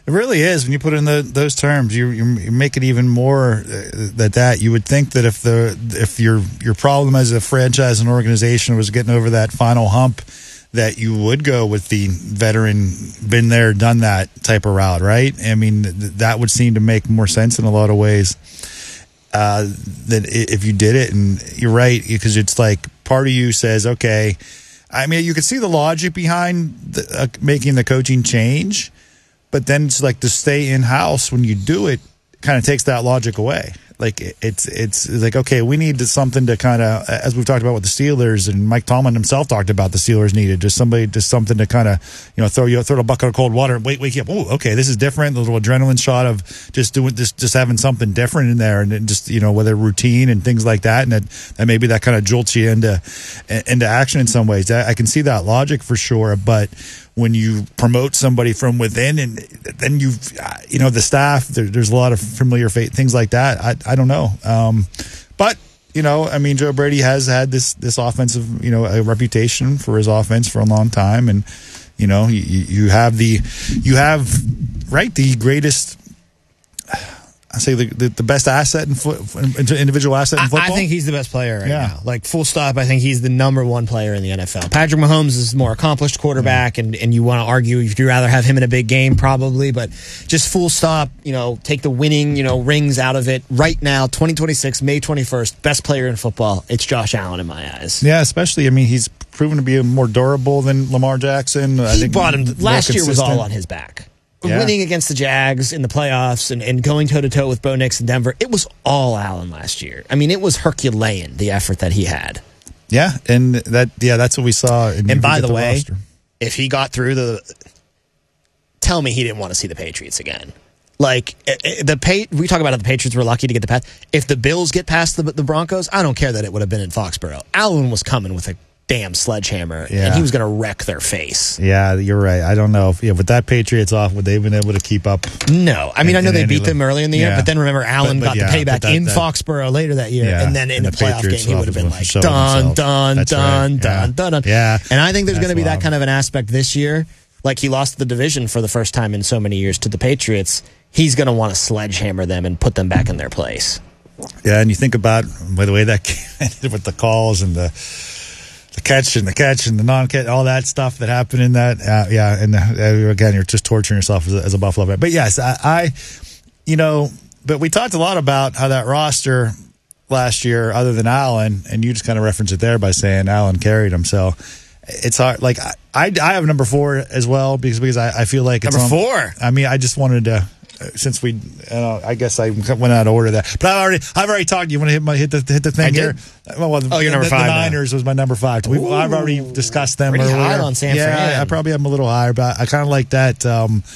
It really is. When you put in those terms, you make it even more that you would think that if your problem as a franchise and organization was getting over that final hump, that you would go with the veteran, been there, done that type of route, right? I mean, that would seem to make more sense in a lot of ways than if you did it. And you're right, because it's like part of you says, okay, I mean, you could see the logic behind making the coaching change, but then it's like to stay in-house when you do it kind of takes that logic away. Like it's like, okay, we need something to kind of, as we've talked about with the Steelers, and Mike Tomlin himself talked about the Steelers needed just something to kind of, throw a bucket of cold water and wake you up. Oh, okay, this is different. A little adrenaline shot of just doing this, just having something different in there, and then just whether routine and things like that, and that maybe that kind of jolts you into action in some ways. I can see that logic for sure, but when you promote somebody from within, and then the staff, there's a lot of familiar things like that. I don't know. But, I mean, Joe Brady has had this offensive, a reputation for his offense for a long time. And, you have the greatest, I say the best asset individual asset in football. I think he's the best player right now. Like, full stop, I think he's the number one player in the NFL. Patrick Mahomes is a more accomplished quarterback, and you want to argue if you'd rather have him in a big game, probably. But just full stop, take the winning, rings out of it. Right now, 2026, May 21st, best player in football. It's Josh Allen in my eyes. Yeah, especially, I mean, he's proven to be more durable than Lamar Jackson. I think brought him. Last year was all on his back. Yeah. Winning against the Jags in the playoffs and going toe-to-toe with Bo Nix in Denver, it was all Allen last year. I mean, it was Herculean, the effort that he had. Yeah, and that's what we saw. And by the way, roster. If he got through tell me he didn't want to see the Patriots again. Like, we talk about how the Patriots were lucky to get the pass. If the Bills get past the Broncos, I don't care that it would have been in Foxborough. Allen was coming with a damn sledgehammer, and he was going to wreck their face. Yeah, you're right. I don't know if with that Patriots off, would they have been able to keep up? No. I mean, I know they beat them early in the year, but then remember, Allen got the payback in Foxborough later that year, and then in the playoff game, he would have been like, dun. Yeah. And I think there's going to be that kind of an aspect this year. Like, he lost the division for the first time in so many years to the Patriots. He's going to want to sledgehammer them and put them back in their place. Yeah, and you think about, by the way, that ended with the calls and the catch and the non-catch, all that stuff that happened in that. Again, you're just torturing yourself as a Buffalo fan. But yes, but we talked a lot about how that roster last year, other than Allen, and you just kind of referenced it there by saying Allen carried him. So it's hard. Like, I have number 4 as well because I feel like it's number 4. I mean, I just wanted to. Since I guess I went out of order there, but I've already talked. You want to hit the thing here? Well, you're number 5. The Niners was my number 5. I've already discussed them. Pretty high on San Fran. Yeah, I probably am a little higher, but I kind of like that.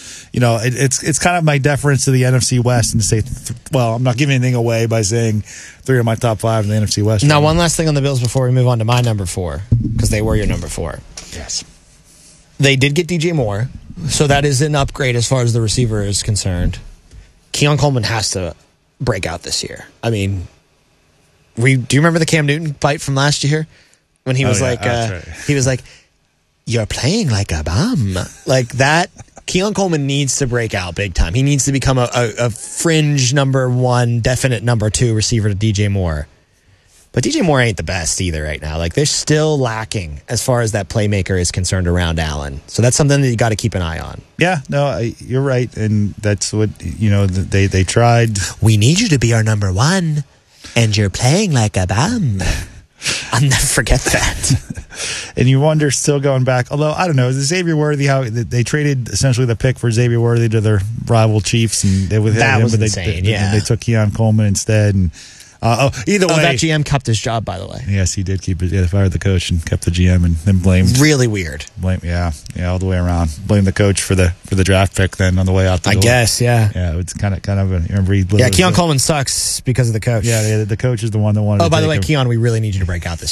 It's kind of my deference to the NFC West, and to say, I'm not giving anything away by saying 3 of my top 5 in the NFC West. Now, one last thing on the Bills before we move on to my number 4, because they were your number 4. Yes, they did get DJ Moore. So that is an upgrade as far as the receiver is concerned. Keon Coleman has to break out this year. I mean, do you remember the Cam Newton fight from last year when he was he was like, "You're playing like a bum," like that. Keon Coleman needs to break out big time. He needs to become a fringe number 1, definite number 2 receiver to DJ Moore. But DJ Moore ain't the best either right now. Like, they're still lacking as far as that playmaker is concerned around Allen. So that's something that you got to keep an eye on. Yeah, no, you're right. And that's what, they tried. We need you to be our number 1, and you're playing like a bum. I'll never forget that. And you wonder, still going back, although, I don't know, is Xavier Worthy, how they traded essentially the pick for Xavier Worthy to their rival Chiefs, and that was insane, they took Keon Coleman instead, and either way. That GM kept his job, by the way. Yes, he did keep it. Yeah, fired the coach and kept the GM, and then blamed. Really weird. All the way around. Blamed the coach for the draft pick. Then on the way out the door. I guess, yeah. Yeah, it's kind of. Keon Coleman sucks because of the coach. Yeah, the coach is the one that wanted. Oh, by the way, Keon, we really need you to break out this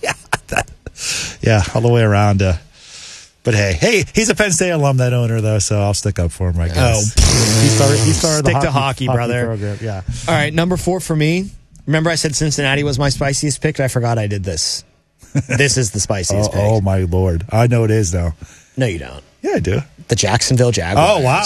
year. All the way around. But hey, he's a Penn State alum, that owner, though, so I'll stick up for him, I guess. He started Stick to hockey, brother. Program. Yeah. All right, number 4 for me. Remember I said Cincinnati was my spiciest pick? I forgot I did this. This is the spiciest pick. Oh, my Lord. I know it is, though. No, you don't. Yeah, I do. The Jacksonville Jaguars. Oh, wow.